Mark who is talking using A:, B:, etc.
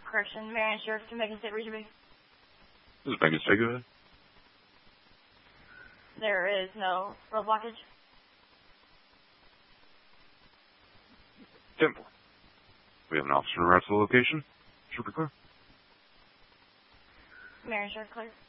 A: Correction, Marion Sheriff to Macon State Region B.
B: This is Macon State, go ahead.
A: There is no road blockage.
B: Temple. We have an officer in regards to the location. Should be clear.
A: Marion Sheriff clear.